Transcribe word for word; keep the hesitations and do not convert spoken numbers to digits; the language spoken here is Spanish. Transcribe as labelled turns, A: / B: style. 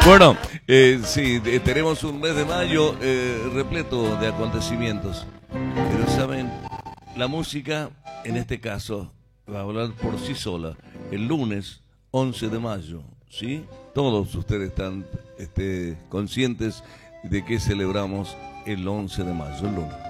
A: Bueno, eh, sí, eh, tenemos un mes de mayo eh, repleto de acontecimientos. Pero saben, la música, en este caso, va a hablar por sí sola. El lunes once de mayo, ¿sí? Todos ustedes están este, conscientes de que celebramos el once de mayo, el lunes.